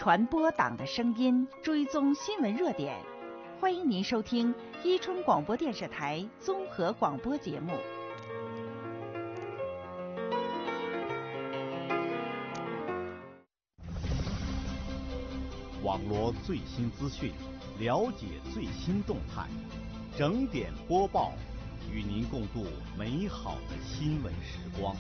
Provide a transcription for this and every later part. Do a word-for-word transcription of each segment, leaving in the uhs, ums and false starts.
传播党的声音，追踪新闻热点。欢迎您收听伊春广播电视台综合广播节目。 网罗最新资讯，了解最新动态，整点播报，与您共度美好的新闻时光。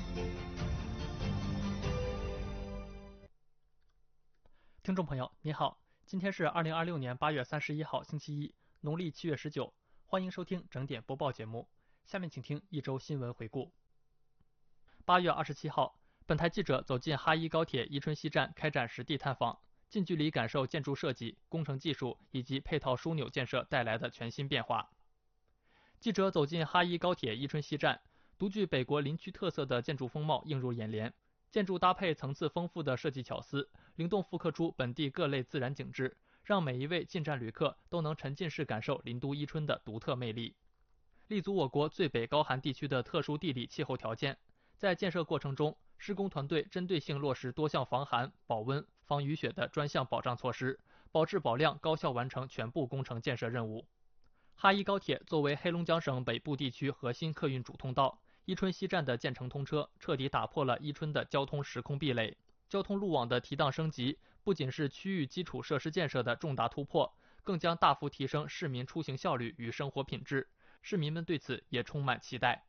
听众朋友，你好，今天是二零二六年八月三十一号，星期一，农历七月十九，欢迎收听整点播报节目。下面请听一周新闻回顾。八月二十七号，本台记者走进哈伊高铁伊春西站开展实地探访，近距离感受建筑设计、工程技术以及配套枢纽建设带来的全新变化。记者走进哈伊高铁伊春西站，独具北国林区特色的建筑风貌映入眼帘。建筑搭配层次丰富的设计巧思，灵动复刻出本地各类自然景致，让每一位进站旅客都能沉浸式感受林都伊春的独特魅力。立足我国最北高寒地区的特殊地理气候条件，在建设过程中，施工团队针对性落实多项防寒、保温、防雨雪的专项保障措施，保质保量，高效完成全部工程建设任务。哈伊高铁作为黑龙江省北部地区核心客运主通道，伊春西站的建成通车，彻底打破了伊春的交通时空壁垒。交通路网的提档升级，不仅是区域基础设施建设的重大突破，更将大幅提升市民出行效率与生活品质。市民们对此也充满期待。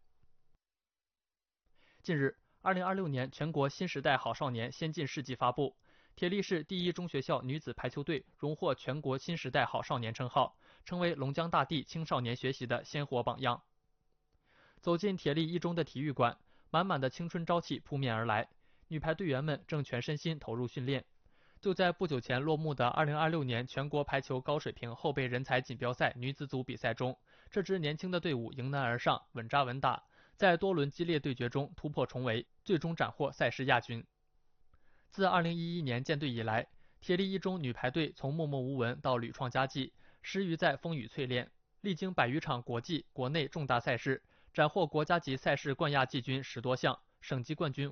近日，二零二六年全国新时代好少年先进事迹发布，铁力市第一中学校女子排球队荣获全国新时代好少年称号，成为龙江大地青少年学习的鲜活榜样。走进铁力一中的体育馆，满满的青春朝气扑面而来，女排队员们正全身心投入训练。就在不久前落幕的二零二六年全国排球高水平后备人才锦标赛女子组比赛中，这支年轻的队伍迎难而上，稳扎稳打，在多轮激烈对决中突破重围，最终斩获赛事亚军。自二零一一年建队以来，铁力一中女排队从默默无闻到屡创佳绩，始于在风雨淬炼，历经百余场国际、国内重大赛事，斩获国家级赛事冠亚季军十多项，省级冠军